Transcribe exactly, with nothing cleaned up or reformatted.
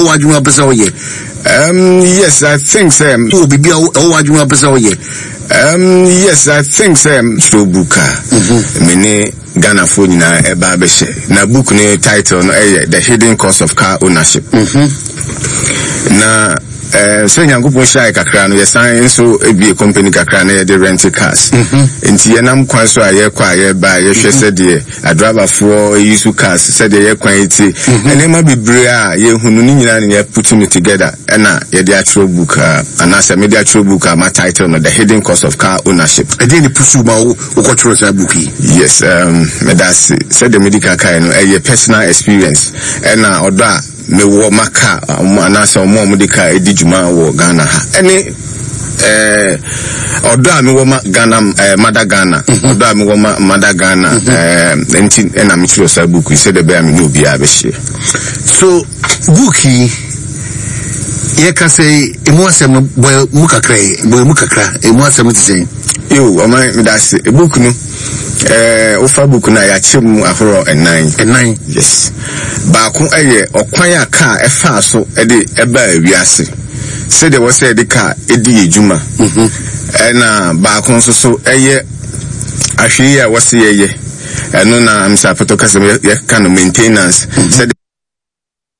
adwuma pese oye. Um yes, I think um to be o adwuma pese oye. Um yes, I think um through book me ne Ghana for nyina e ba be she na book ne title no eh The Hidden Cost of Car Ownership. Mhm. Na eh so nyankopon shy kakra no ye san so e bi company kakra na ye de rent cars. Mhm. Enti ye nam kwan so aye kwa ye ba ye hwe se de a driver for use cars se de ye kwan eti ene ma bebre a ye hunu ni nyina ne put me together na ye de actual book and as a media actual book my title no The Hidden Cost of Car Ownership. E dey ni pursue ma wo ko sa book yi. Yes, um me that's said the medical car no a personal experience and na odo a me wo maka anasa omo medical edijuma wo Ghana ha ene eh odo a me wo ma Ghana eh mother Ghana odo a me wo ma mother Ghana eh enti na me chiro sa book said the be me no bia be share. So book yi ye ka say emu asem no boy mu kakra boy mu kakra emu asem ti say yo o man me that's a book no eh ofa book na ya chim ahoro enan enan. Yes, ba ko eye okwan ya car e fa so e de e ba awiase say the was say the car e di ejuma. Mhm. E na ba ko so so eye ahwe ya wose ye ye eno na am sa photo kase ye kan maintenance say